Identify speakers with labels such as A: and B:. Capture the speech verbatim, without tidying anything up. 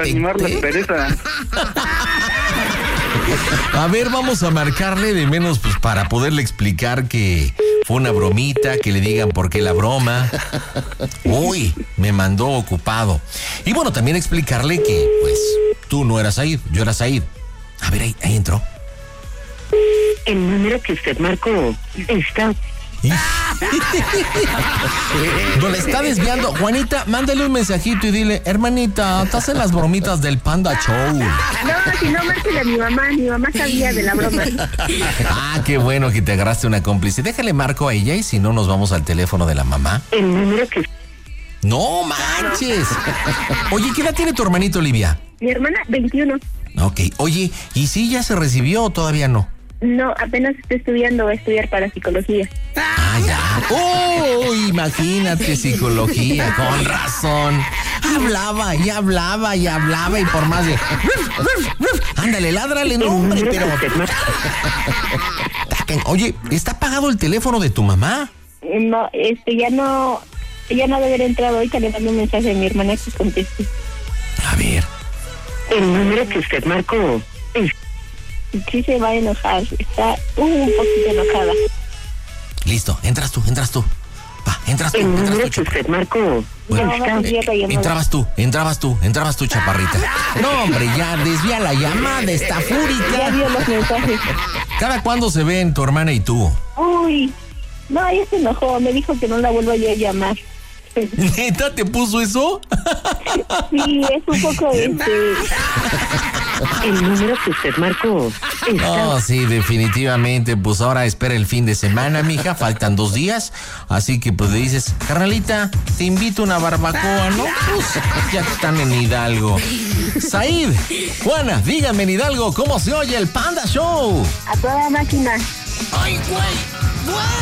A: para animar las perezas.
B: A ver, vamos a marcarle de menos pues para poderle explicar que fue una bromita, que le digan por qué la broma. Uy, me mandó ocupado. Y bueno, también explicarle que pues tú no eras Said, yo era Said. A ver, ahí, ahí entró.
C: El número que usted marcó está...
B: No le está desviando. Juanita, mándale un mensajito y dile, hermanita, te hacen las bromitas del Panda Show.
C: No, si no, márquele a mi mamá. Mi mamá sabía de la broma.
B: Ah, qué bueno que te agarraste una cómplice. Déjale marco a ella y si no nos vamos al teléfono de la mamá.
C: El número que...
B: ¡No manches! Oye, ¿qué edad tiene tu hermanito, Olivia?
C: Mi hermana, veintiuno.
B: Ok, oye, ¿y si ya se recibió o todavía no?
C: No, apenas estoy estudiando, voy a estudiar para psicología.
B: Ah, ya. ¡Oh! Imagínate, psicología, con razón. Hablaba y hablaba y hablaba y por más de... Ándale, ládrale, no, hombre, pero... Oye, ¿está apagado el teléfono de tu mamá?
C: No, este, ya no... Ya no debe haber entrado. Ahorita le mando un mensaje a mi hermana que conteste.
B: A ver.
C: El número que usted marcó es... Sí se va a enojar, está un poquito enojada.
B: Listo, entras tú, entras tú. Va, entras tú,
C: El
B: entras
C: número
B: tú,
C: que usted marcó.
B: Bueno,
C: No,
B: eh, eh, entrabas tú, entrabas tú, entrabas tú, chaparrita. No, hombre, ya, desvía la llamada, está
C: Ya
B: fúrica.
C: vio los mensajes.
B: ¿Cada cuándo se ven tu hermana y tú?
C: Uy, no, ella se enojó, me dijo que no la vuelva yo a llamar.
B: ¿Neta te puso eso?
C: Sí, es un poco este... El número que usted marcó está...
B: Oh, sí, definitivamente. Pues ahora espera el fin de semana, mija. Faltan dos días. Así que pues le dices, carnalita, te invito a una barbacoa, ¿no? Pues ya están en Hidalgo. Said, Juana, díganme en Hidalgo, ¿cómo se oye el Panda Show?
C: A toda máquina.
B: ¡Ay, güey! ¡Güey!